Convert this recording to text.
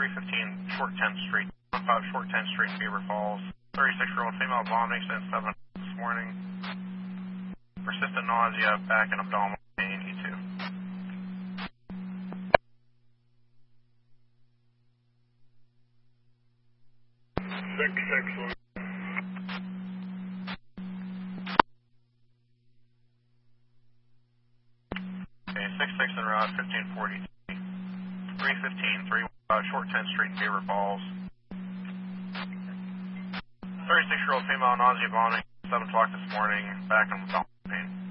315 Short 10th Street, 15 Short 10th Street, Beaver Falls. 36-year-old female vomiting since 7 this morning. Persistent nausea, back and abdominal pain, E2. 661. Okay, 66 en route, 1540. 315, 315 Short 10th Street, Beaver Falls. 36-year-old female nausea vomiting, 7 o'clock this morning, back and abdominal.